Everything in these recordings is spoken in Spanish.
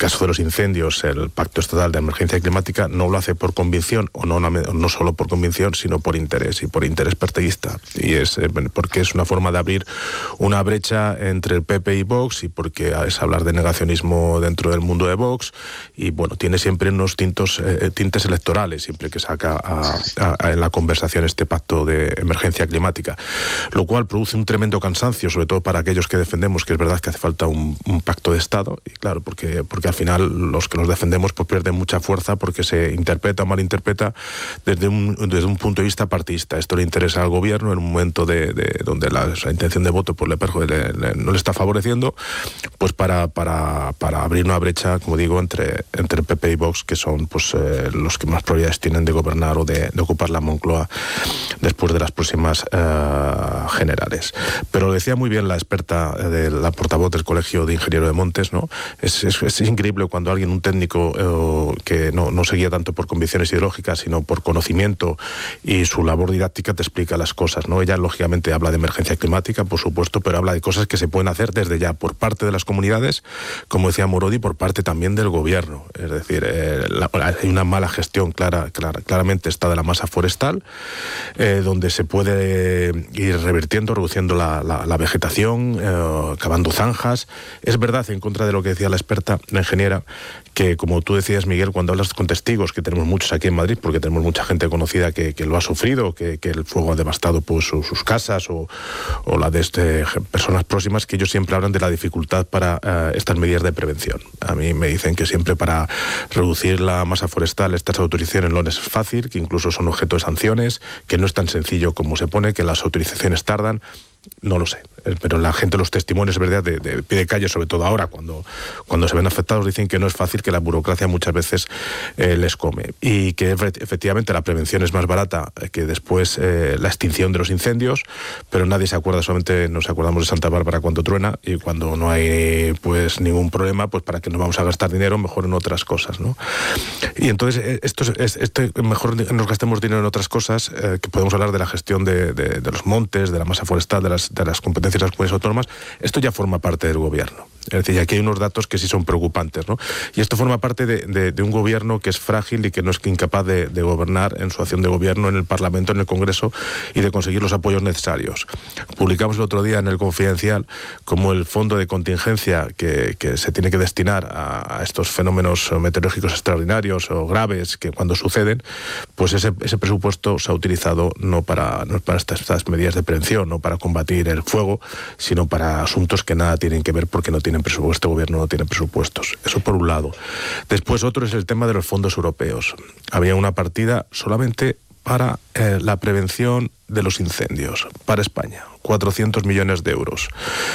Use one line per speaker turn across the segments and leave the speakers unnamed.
caso de los incendios, el Pacto Estatal de Emergencia Climática no lo hace por convicción, o no solo por convicción, sino por interés, y por interés partidista. Y es porque es una forma de abrir una brecha entre el PP y Vox, y porque es hablar de negacionismo dentro del mundo de Vox, y bueno, tiene siempre unos tintes electorales, siempre que saca en la conversación este Pacto de Emergencia Climática, lo cual produce un tremendo cansancio, sobre todo para aquellos que defendemos que es verdad que hace falta un pacto de Estado, y claro, porque al final los que nos defendemos pues pierden mucha fuerza porque se interpreta o malinterpreta desde un punto de vista partidista. Esto le interesa al gobierno en un momento donde la intención de voto pues no le está favoreciendo, pues para abrir una brecha, como digo, entre PP y Vox, que son pues los que más probabilidades tienen de gobernar o de ocupar la Moncloa después de las próximas generales. Pero lo decía muy bien la experta, la portavoz del Colegio de Ingeniero de Montes, ¿no? Es increíble cuando alguien, un técnico que no se guía tanto por convicciones ideológicas, sino por conocimiento y su labor didáctica, te explica las cosas, ¿no? Ella, lógicamente, habla de emergencia climática, por supuesto, pero habla de cosas que se pueden hacer desde ya por parte de las comunidades, como decía Morodi, por parte también del gobierno. Es decir, hay una mala gestión claramente está de la masa forestal, donde se puede ir revirtiendo, reduciendo la vegetación, cavando zanjas. Es verdad, en contra de lo que decía la experta, la ingeniera, que como tú decías, Miguel, cuando hablas con testigos, que tenemos muchos aquí en Madrid, porque tenemos mucha gente conocida que lo ha sufrido, que el fuego ha devastado pues sus casas o la de personas próximas, que ellos siempre hablan de la dificultad para estas medidas de prevención. A mí me dicen que siempre para reducir la masa forestal estas autorizaciones no es fácil, que incluso son objeto de sanciones, que no es tan sencillo como se pone, que las autorizaciones tardan. No lo sé, pero la gente, los testimonios, es verdad, de pie de calle, sobre todo ahora, cuando se ven afectados, dicen que no es fácil, que la burocracia muchas veces les come, y que efectivamente la prevención es más barata que después la extinción de los incendios, pero nadie se acuerda, solamente nos acordamos de Santa Bárbara cuando truena, y cuando no hay pues ningún problema, pues para qué nos vamos a gastar dinero, mejor en otras cosas, ¿no? Y entonces mejor nos gastemos dinero en otras cosas, que podemos hablar de la gestión de los montes, de la masa forestal, de las competencias de las comunidades autónomas. Esto ya forma parte del gobierno. Es decir, aquí hay unos datos que sí son preocupantes, ¿no? Y esto forma parte de un gobierno que es frágil y que no es incapaz de gobernar en su acción de gobierno en el Parlamento, en el Congreso, y de conseguir los apoyos necesarios. Publicamos el otro día en el Confidencial como el fondo de contingencia que se tiene que destinar a estos fenómenos meteorológicos extraordinarios o graves que cuando suceden, pues ese presupuesto se ha utilizado no para estas medidas de prevención, no para combatir el fuego, sino para asuntos que nada tienen que ver, porque no tienen presupuesto. Este gobierno no tiene presupuestos. Eso por un lado. Después otro es el tema de los fondos europeos. Había una partida solamente para la prevención de los incendios, para España, 400 millones de euros.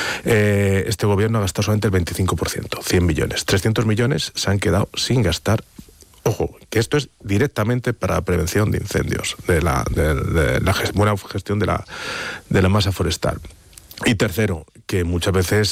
Este gobierno ha gastado solamente el 25%, 100 millones. 300 millones se han quedado sin gastar. Ojo, que esto es directamente para la prevención de incendios, de la buena gestión de la masa forestal. Y tercero, que muchas veces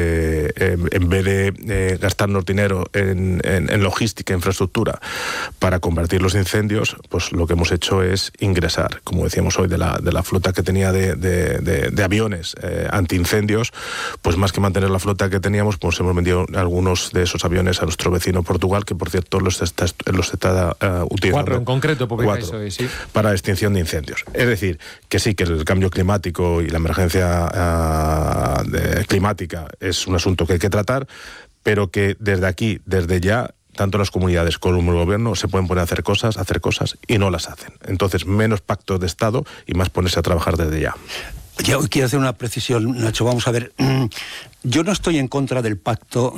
en vez de gastarnos dinero en logística, infraestructura para combatir los incendios, pues lo que hemos hecho es ingresar, como decíamos hoy, de la flota que tenía de aviones antiincendios, pues más que mantener la flota que teníamos, pues hemos vendido algunos de esos aviones a nuestro vecino Portugal, que por cierto los está utilizando.
4 en concreto, porque
4,
eso, sí.
Para extinción de incendios. Es decir, que sí, que el cambio climático y la emergencia climática es un asunto que hay que tratar, pero que desde aquí, desde ya, tanto las comunidades como el gobierno se pueden poner a hacer cosas y no las hacen. Entonces, menos pactos de Estado y más ponerse a trabajar desde ya.
Yo quiero hacer una precisión, Nacho. Vamos a ver. Yo no estoy en contra del pacto,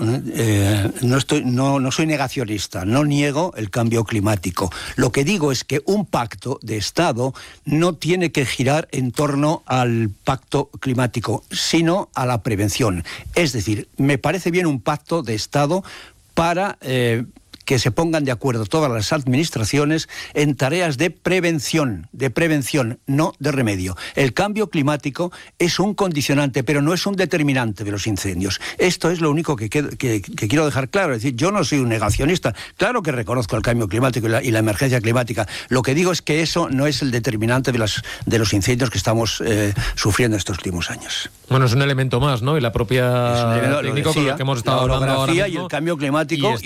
no soy negacionista, no niego el cambio climático. Lo que digo es que un pacto de Estado no tiene que girar en torno al pacto climático, sino a la prevención. Es decir, me parece bien un pacto de Estado para que se pongan de acuerdo todas las administraciones en tareas de prevención, no de remedio. El cambio climático es un condicionante, pero no es un determinante de los incendios. Esto es lo único que quiero dejar claro. Es decir, yo no soy un negacionista. Claro que reconozco el cambio climático y la emergencia climática. Lo que digo es que eso no es el determinante de los incendios que estamos sufriendo estos últimos años.
Bueno, es un elemento más, ¿no? Y la propia técnico con el que hemos estado hablando ahora mismo.
Y el cambio climático.